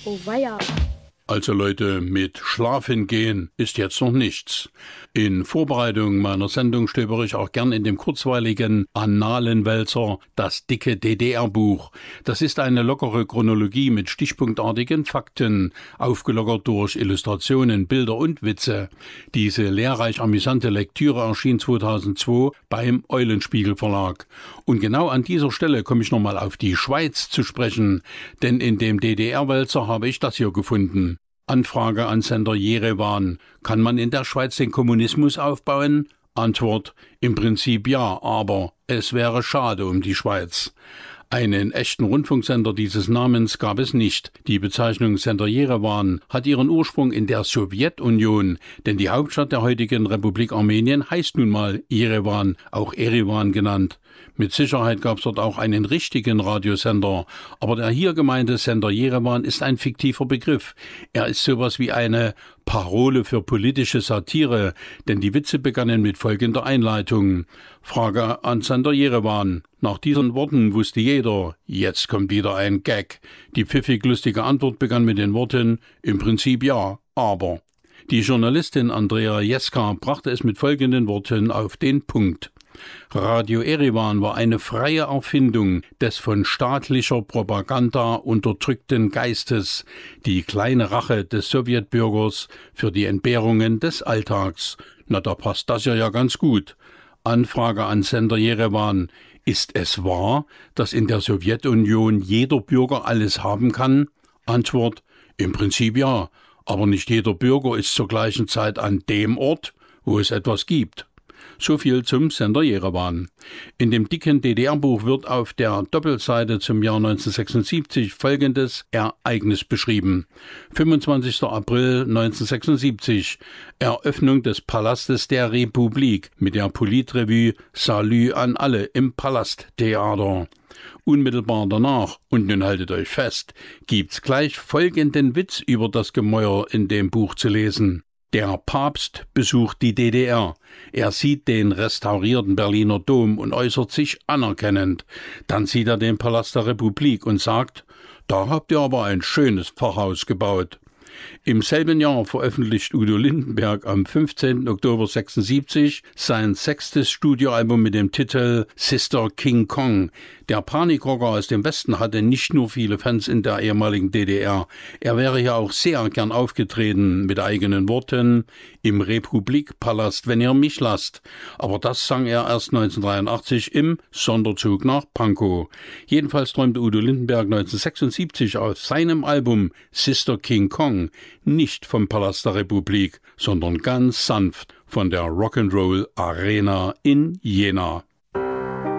Oh weia. Also Leute, mit Schlafen gehen ist jetzt noch nichts. In Vorbereitung meiner Sendung stöbere ich auch gern in dem kurzweiligen Annalenwälzer Das dicke DDR-Buch. Das ist eine lockere Chronologie mit stichpunktartigen Fakten, aufgelockert durch Illustrationen, Bilder und Witze. Diese lehrreich amüsante Lektüre erschien 2002 beim Eulenspiegel Verlag. Und genau an dieser Stelle komme ich nochmal auf die Schweiz zu sprechen, denn in dem DDR-Wälzer habe ich das hier gefunden. Anfrage an Sender Jerewan. Kann man in der Schweiz den Kommunismus aufbauen? Antwort: Im Prinzip ja, aber es wäre schade um die Schweiz. Einen echten Rundfunksender dieses Namens gab es nicht. Die Bezeichnung Sender Jerewan hat ihren Ursprung in der Sowjetunion, denn die Hauptstadt der heutigen Republik Armenien heißt nun mal Jerewan, auch Eriwan genannt. Mit Sicherheit gab es dort auch einen richtigen Radiosender, aber der hier gemeinte Sender Jerewan ist ein fiktiver Begriff. Er ist sowas wie eine Parole für politische Satire, denn die Witze begannen mit folgender Einleitung. Frage an Sender Jerewan. Nach diesen Worten wusste jeder, jetzt kommt wieder ein Gag. Die pfiffig lustige Antwort begann mit den Worten, im Prinzip ja, aber. Die Journalistin Andrea Jeska brachte es mit folgenden Worten auf den Punkt. Radio Eriwan war eine freie Erfindung des von staatlicher Propaganda unterdrückten Geistes, die kleine Rache des Sowjetbürgers für die Entbehrungen des Alltags. Na, da passt das ja ganz gut. Anfrage an Sender Jerewan. Ist es wahr, dass in der Sowjetunion jeder Bürger alles haben kann? Antwort: Im Prinzip ja, aber nicht jeder Bürger ist zur gleichen Zeit an dem Ort, wo es etwas gibt. So viel zum Sender Jerewan. In dem dicken DDR-Buch wird auf der Doppelseite zum Jahr 1976 folgendes Ereignis beschrieben. 25. April 1976, Eröffnung des Palastes der Republik mit der Politrevue Salü an alle im Palasttheater. Unmittelbar danach, und nun haltet euch fest, gibt's gleich folgenden Witz über das Gemäuer in dem Buch zu lesen. Der Papst besucht die DDR. Er sieht den restaurierten Berliner Dom und äußert sich anerkennend. Dann sieht er den Palast der Republik und sagt, da habt ihr aber ein schönes Pfarrhaus gebaut. Im selben Jahr veröffentlicht Udo Lindenberg am 15. Oktober 1976 sein 6. Studioalbum mit dem Titel Sister King Kong. Der Panikrocker aus dem Westen hatte nicht nur viele Fans in der ehemaligen DDR. Er wäre ja auch sehr gern aufgetreten mit eigenen Worten im Republikpalast, wenn ihr mich lasst. Aber das sang er erst 1983 im Sonderzug nach Pankow. Jedenfalls träumte Udo Lindenberg 1976 auf seinem Album Sister King Kong nicht vom Palast der Republik, sondern ganz sanft von der Rock'n'Roll Arena in Jena.